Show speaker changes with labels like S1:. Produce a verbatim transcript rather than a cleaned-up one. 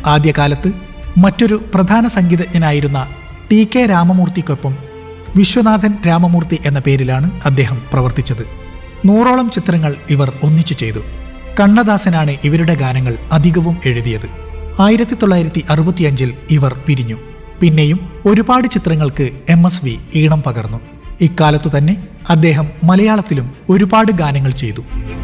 S1: ആദ്യകാലത്ത് മറ്റൊരു പ്രധാന സംഗീതജ്ഞനായിരുന്ന ടി കെ രാമമൂർത്തിക്കൊപ്പം വിശ്വനാഥൻ രാമമൂർത്തി എന്ന പേരിലാണ് അദ്ദേഹം പ്രവർത്തിച്ചത്. നൂറോളം ചിത്രങ്ങൾ ഇവർ ഒന്നിച്ചു ചെയ്തു. കണ്ണദാസനാണ് ഇവരുടെ ഗാനങ്ങൾ അധികവും എഴുതിയത്. ആയിരത്തി തൊള്ളായിരത്തി അറുപത്തിയഞ്ചിൽ ഇവർ പിരിഞ്ഞു. പിന്നെയും ഒരുപാട് ചിത്രങ്ങൾക്ക് എം എസ് വി ഈണം പകർന്നു. ഇക്കാലത്തു തന്നെ അദ്ദേഹം മലയാളത്തിലും ഒരുപാട് ഗാനങ്ങൾ ചെയ്തു.